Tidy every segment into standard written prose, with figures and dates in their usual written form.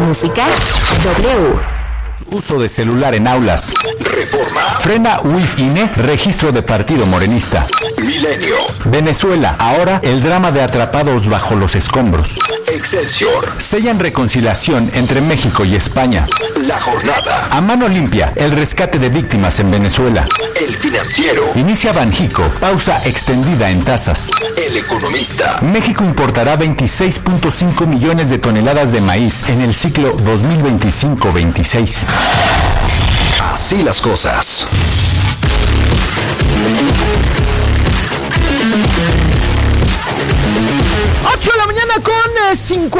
Música W. Uso de celular en aulas. Reforma. Frena UIF INE, registro de partido morenista. Milenio. Venezuela, ahora el drama de atrapados bajo los escombros. Excelsior. Sellan reconciliación entre México y España. La Jornada. A mano limpia, el rescate de víctimas en Venezuela. El Financiero. Inicia Banjico, pausa extendida en tasas. El Economista. México importará 26.5 millones de toneladas de maíz en el ciclo 2025-26. Así las cosas. 8 de la mañana con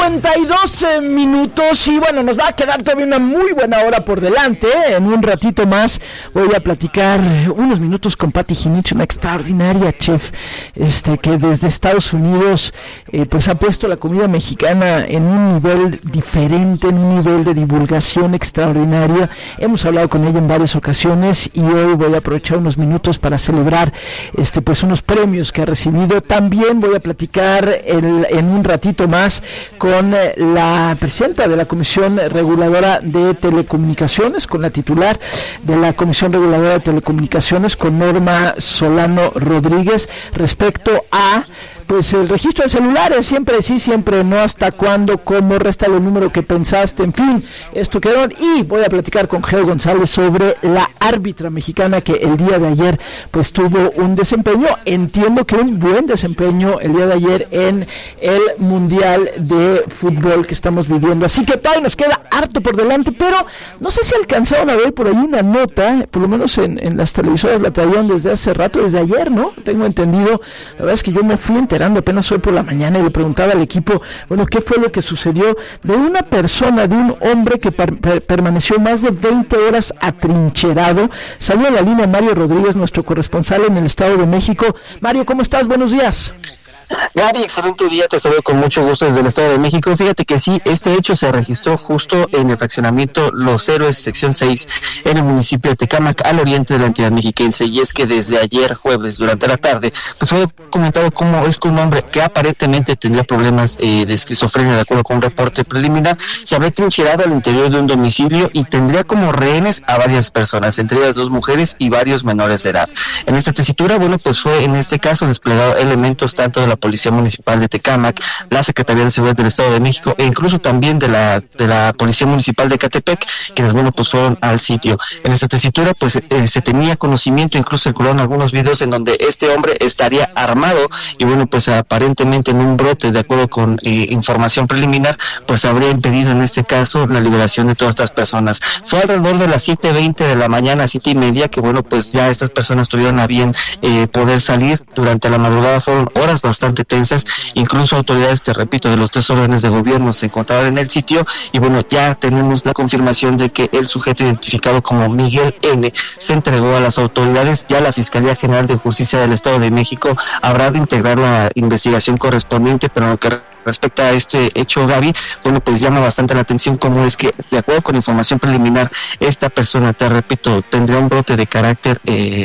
52 minutos y bueno, nos va a quedar todavía una muy buena hora por delante. En un ratito más voy a platicar unos minutos con Pati Jinich, una extraordinaria chef que desde Estados Unidos pues ha puesto la comida mexicana en un nivel diferente, en un nivel de divulgación extraordinaria. Hemos hablado con ella en varias ocasiones y hoy voy a aprovechar unos minutos para celebrar pues unos premios que ha recibido. También voy a platicar en un ratito más con la presidenta de la Comisión Reguladora de Telecomunicaciones, con la titular de la Comisión Reguladora de Telecomunicaciones, con Norma Solano Rodríguez, respecto a pues el registro de celulares, siempre sí, siempre no, hasta cuándo, cómo, réstale el número que pensaste, en fin, esto quedó. Y voy a platicar con Geo González sobre la árbitra mexicana que el día de ayer pues tuvo un desempeño, entiendo que un buen desempeño el día de ayer en el Mundial de Fútbol que estamos viviendo, así que todavía nos queda harto por delante, pero no sé si alcanzaron a ver por ahí una nota, por lo menos en las televisoras la traían desde hace rato, desde ayer, ¿no? Tengo entendido, la verdad es que yo me fui enterando apenas hoy por la mañana y le preguntaba al equipo, bueno, ¿qué fue lo que sucedió? De una persona, de un hombre que permaneció más de 20 horas atrincherado. Salió a la línea Mario Rodríguez, nuestro corresponsal en el Estado de México. Mario, ¿cómo estás? Buenos días. Gary, excelente día, te saludo con mucho gusto desde el Estado de México. Fíjate que sí, este hecho se registró justo en el fraccionamiento Los Héroes, sección 6, en el municipio de Tecámac, al oriente de la entidad mexiquense, y es que desde ayer jueves, durante la tarde, pues fue comentado cómo es que un hombre que aparentemente tendría problemas de esquizofrenia, de acuerdo con un reporte preliminar, se habría trincherado al interior de un domicilio y tendría como rehenes a varias personas, entre ellas 2 mujeres y varios menores de edad. En esta tesitura, bueno, pues fue en este caso desplegado elementos tanto de la Policía Municipal de Tecámac, la Secretaría de Seguridad del Estado de México e incluso también de la Policía Municipal de Ecatepec, quienes, bueno, pues fueron al sitio. En esta tesitura, pues se tenía conocimiento, incluso circularon algunos videos en donde este hombre estaría armado y, bueno, pues aparentemente en un brote, de acuerdo con información preliminar, pues habría impedido en este caso la liberación de todas estas personas. Fue alrededor de las 7:20 de la mañana, 7:30, que, bueno, pues ya estas personas tuvieron a bien poder salir. Durante la madrugada fueron horas bastante tensas, incluso autoridades, te repito, de los 3 órdenes de gobierno se encontraban en el sitio y, bueno, ya tenemos la confirmación de que el sujeto identificado como Miguel N. se entregó a las autoridades. Ya la Fiscalía General de Justicia del Estado de México habrá de integrar la investigación correspondiente, pero en lo que respecto a este hecho, Gaby, bueno, pues llama bastante la atención cómo es que, de acuerdo con información preliminar, esta persona, te repito, tendría un brote de carácter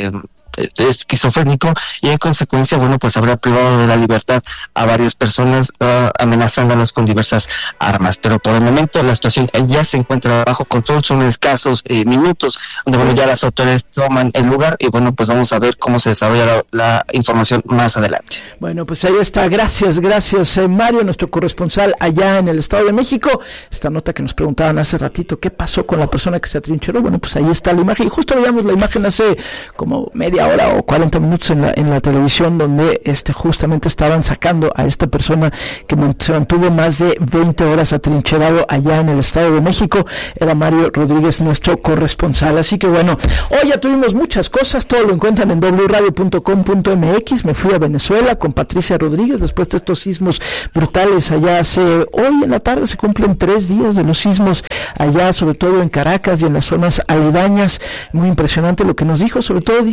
esquizofrénico y en consecuencia, bueno, pues habrá privado de la libertad a varias personas, amenazándolas con diversas armas. Pero por el momento la situación ya se encuentra bajo control, son escasos minutos donde, bueno, ya las autoridades toman el lugar y, bueno, pues vamos a ver cómo se desarrolla la información más adelante. Bueno, pues ahí está, gracias Mario, nuestro corresponsal allá en el Estado de México. Esta nota que nos preguntaban hace ratito, ¿qué pasó con la persona que se atrincheró? Bueno, pues ahí está la imagen, y justo veíamos la imagen hace como media hora o 40 minutos en la televisión, donde justamente estaban sacando a esta persona que se mantuvo más de 20 horas atrincherado allá en el Estado de México. Era Mario Rodríguez, nuestro corresponsal. Así que bueno, hoy ya tuvimos muchas cosas, todo lo encuentran en wradio.com.mx. Me fui a Venezuela con Patricia Rodríguez después de estos sismos brutales allá. Hoy en la tarde se cumplen 3 días de los sismos allá, sobre todo en Caracas y en las zonas aledañas. Muy impresionante lo que nos dijo, sobre todo dice lo que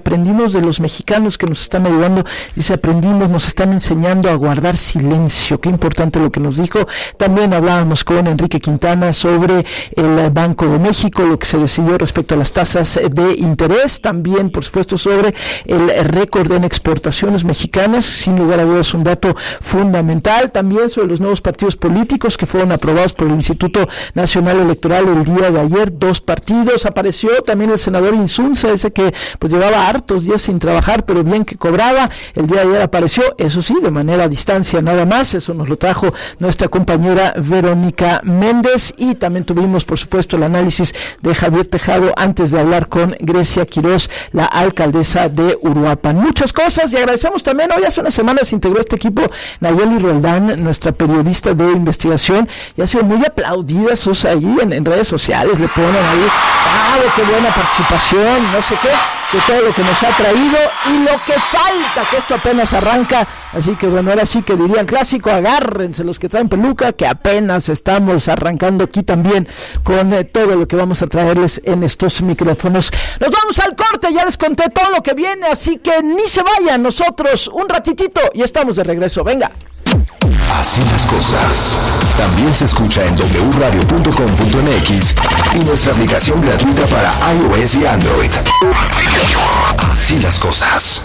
aprendimos de los mexicanos que nos están ayudando, dice, nos están enseñando a guardar silencio. Qué importante lo que nos dijo. También hablábamos con Enrique Quintana sobre el Banco de México, lo que se decidió respecto a las tasas de interés, también por supuesto sobre el récord en exportaciones mexicanas, sin lugar a dudas un dato fundamental, también sobre los nuevos partidos políticos que fueron aprobados por el Instituto Nacional Electoral el día de ayer, 2 partidos, apareció también el senador Insunza, ese que pues llevaba hartos días sin trabajar, pero bien que cobraba, el día de ayer apareció, eso sí, de manera a distancia nada más, eso nos lo trajo nuestra compañera Verónica Méndez, y también tuvimos por supuesto el análisis de Javier Tejado antes de hablar con Grecia Quirós, la alcaldesa de Uruapan. Muchas cosas, y agradecemos también, hoy hace unas semanas se integró este equipo Nayeli Roldán, nuestra periodista de investigación, y ha sido muy aplaudida, ahí en redes sociales le ponen ahí, qué buena participación, no sé qué, de todo lo que nos ha traído, y lo que falta, que esto apenas arranca, así que bueno, ahora sí que dirían clásico, agárrense los que traen peluca, que apenas estamos arrancando aquí también con todo lo que vamos a traerles en estos micrófonos. Nos vamos al corte, ya les conté todo lo que viene, así que ni se vayan, nosotros un ratitito y estamos de regreso, venga. Así las cosas. También se escucha en wradio.com.mx y nuestra aplicación gratuita para iOS y Android. Así las cosas.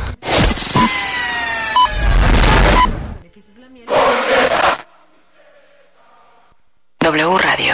W Radio.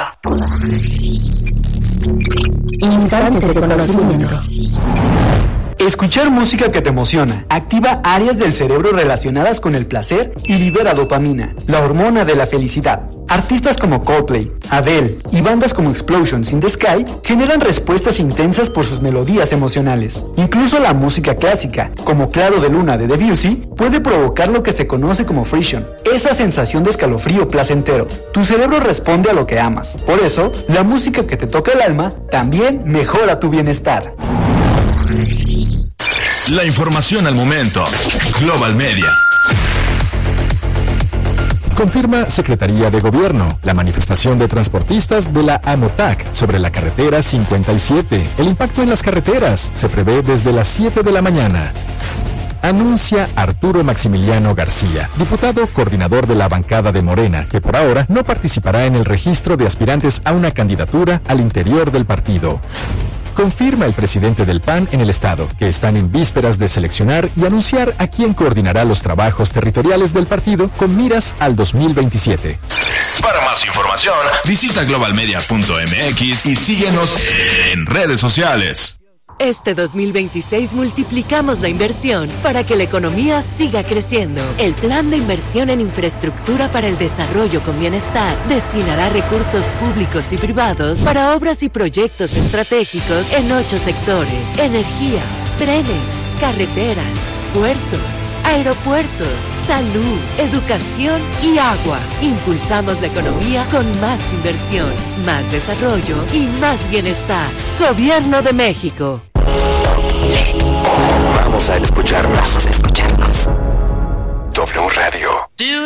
Instantes de conocimiento. Escuchar música que te emociona activa áreas del cerebro relacionadas con el placer y libera dopamina, la hormona de la felicidad. Artistas como Coldplay, Adele y bandas como Explosions in the Sky generan respuestas intensas por sus melodías emocionales. Incluso la música clásica, como Claro de Luna de Debussy, puede provocar lo que se conoce como frisson, esa sensación de escalofrío placentero. Tu cerebro responde a lo que amas. Por eso, la música que te toca el alma también mejora tu bienestar. La información al momento. Global Media. Confirma Secretaría de Gobierno la manifestación de transportistas de la AMOTAC sobre la carretera 57. El impacto en las carreteras se prevé desde las 7 de la mañana. Anuncia Arturo Maximiliano García, diputado coordinador de la bancada de Morena, que por ahora no participará en el registro de aspirantes a una candidatura al interior del partido. Confirma el presidente del PAN en el estado que están en vísperas de seleccionar y anunciar a quién coordinará los trabajos territoriales del partido con miras al 2027. Para más información, visita globalmedia.mx y síguenos en redes sociales. Este 2026 multiplicamos la inversión para que la economía siga creciendo. El Plan de Inversión en Infraestructura para el Desarrollo con Bienestar destinará recursos públicos y privados para obras y proyectos estratégicos en 8 sectores: energía, trenes, carreteras, puertos, aeropuertos, salud, educación y agua. Impulsamos la economía con más inversión, más desarrollo y más bienestar. Gobierno de México. Vamos a escuchar